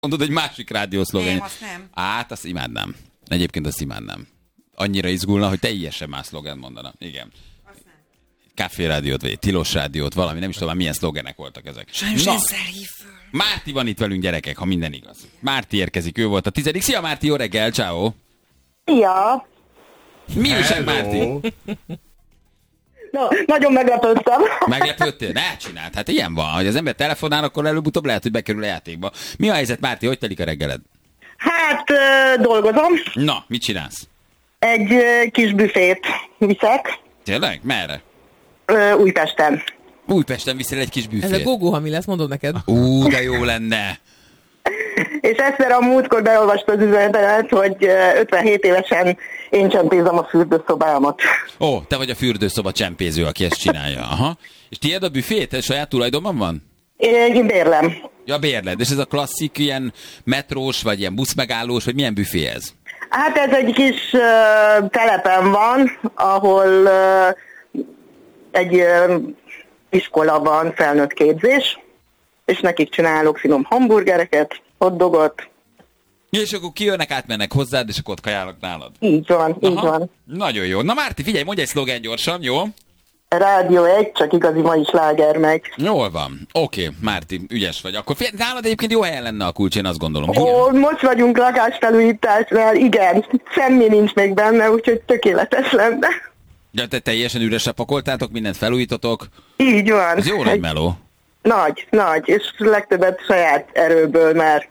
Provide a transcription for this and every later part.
Mondod, egy másik rádiószlogen. Nem, azt nem. Azt imádnám. Egyébként azt imádnám. Annyira izgulna, hogy teljesen más szlogen mondana. Igen. Café rádiót, vagy Tilos rádiót, valami, nem is tudom, milyen szlogenek voltak ezek. Sajnos ezzel hív föl. Márti van itt velünk, gyerekek, ha minden igaz. Márti érkezik, ő volt a 10. Szia Márti, jó reggel, ciao. Szia! Mi újság, Márti? No, nagyon meglepődtem. Meglepődtél? Ne csináld, hát ilyen van, hogy az ember telefonál, akkor előbb-utóbb lehet, hogy bekerül a játékba. Mi a helyzet, Márti, hogy telik a reggeled? Hát, dolgozom. Na, mit csinálsz? Egy kis büfét viszek. Tényleg? Merre? Újpesten. Újpesten viszel egy kis büfét. Ez a gogó, ami lesz, mondod neked. De jó lenne. És egyszer a múltkor beolvasta az üzenetet, hogy 57 évesen én csempézem a fürdőszobámat. Ó, te vagy a fürdőszoba csempéző, aki ezt csinálja. Aha. És tiéd a büfét? Ez saját tulajdonban van? Én bérlem. Ja, bérled. És ez a klasszik ilyen metrós, vagy ilyen buszmegállós, vagy milyen büfé ez? Hát ez egy kis telepen van, ahol egy iskola van, felnőtt képzés, és nekik csinálok finom hamburgereket, hotdogot. És akkor kijönnek, átmennek hozzád, és akkor ott kajálnak nálad. Így van, így van. Nagyon jó. Na Márti, figyelj, mondj egy szlogen gyorsan, jó? Rádió 1, csak igazi mai sláger megy. Jól van. Oké, Márti, ügyes vagy. Akkor nálad egyébként jó helyen lenne a kulcs, én azt gondolom. Most vagyunk lakásfelújításnál, igen, semmi nincs még benne, úgyhogy tökéletes lenne. Ja, te teljesen üresre pakoltátok, mindent felújítotok. Így van. Ez jó nagy meló. Nagy, és legtöbbet saját erőből, mert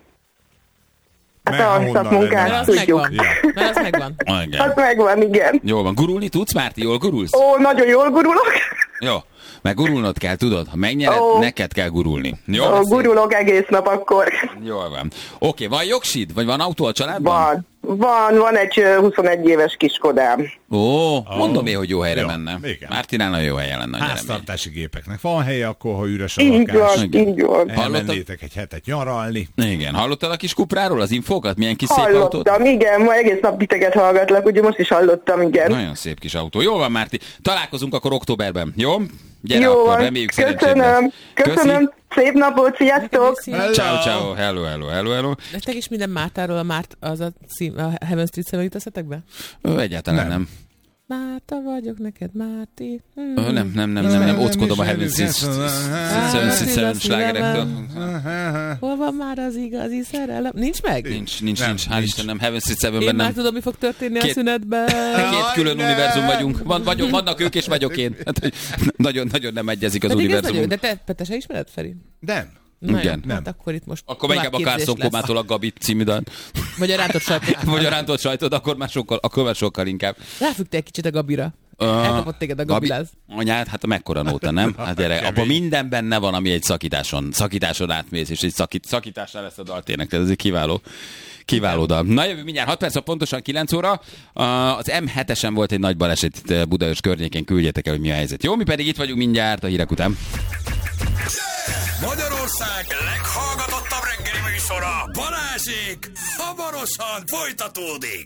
a szakmunkát tudjuk. Mert az megvan. Az megvan, igen. Jól van. Gurulni tudsz, Márti? Jól gurulsz? Ó, nagyon jól gurulok. Jó. Meg gurulnod kell, tudod? Ha megnyered, neked kell gurulni. Jó? Gurulok egész nap akkor. Jól van. Oké, van jogsid? Vagy van autó a családban? Van egy 21 éves kiskodám. Mondom én, hogy jó helyre menne. Mártinál nagyon jó helyen lenne. Háztartási gépeknek van helye, akkor ha üres a lakás. Így van. Elmennétek egy hetet nyaralni. Igen. Hallottad a kis kupráról az infókat? Milyen kis szép autót? Hallottam, igen. Ma egész nap titeket hallgatlak, ugye most is hallottam, igen. Nagyon szép kis autó. Jól van, Márti. Találkozunk akkor októberben, jó? Gyere jó akkor, van. Reméljük szerencséd. Köszönöm. Szép napot, sziasztok! Ciao, hello. Nektek is minden Mártáról az a cím, a Heaven Street 7 jut eszetekbe? Egyáltalán nem. Márta vagyok neked, Márti. Nem, óckodom a Heaven Street slágerektől. Hol van már az igazi szerelem? Nincs meg? Nincs. Hál' Istennem, Heaven Street 7-ben nem. Én már nem. tudom, mi fog történni a szünetben. Két külön univerzum vagyunk. Vannak ők és vagyok én. Nagyon nem egyezik az univerzumunk. De te Petese ismered, Feri? Nem. Igen. Hát akkor itt most akkor inkább a Carson Komától a Gabit című dal. Vagy a rántott sajtot. Vagy a rántott sajtot, akkor már sokkal inkább. Ráfügte egy kicsit a Gabira. Elkapott téged a Gabiláz. Anyád, hát a mekkora nóta, nem? Hát gyere, abban minden benne van, ami egy szakításon átmész, és egy szakításnál lesz a dal tényleg, tehát ez egy kiváló dal. Na jövő mindjárt 6 perc, pontosan 9 óra. Az M7-esen volt egy nagy baleset itt Budaörs környékén, küldjetek el, hogy mi a helyzet. Jó, mi pedig itt vagyunk mindjárt a hírek után. Magyarország leghallgatottabb reggeli műsora, Balázsék hamarosan folytatódik.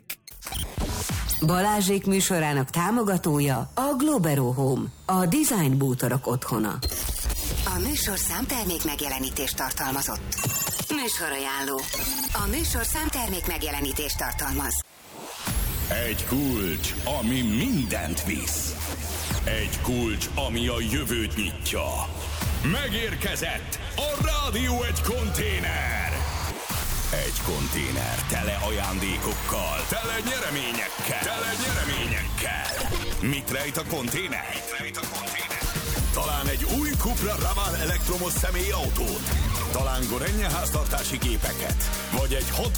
Balázsék műsorának támogatója a Globero Home, a design bútorok otthona. A műsor számtermék megjelenítést tartalmazott. Műsorajánló. A műsor számtermék megjelenítést tartalmaz. Egy kulcs, ami mindent visz. Egy kulcs, ami a jövőt nyitja. Megérkezett a Rádió egy konténer. Egy konténer tele ajándékokkal, tele nyereményekkel. Mit rejt a konténer? Talán egy új Cupra Ravan elektromos személyautót, talán Gorenje háztartási gépeket, vagy egy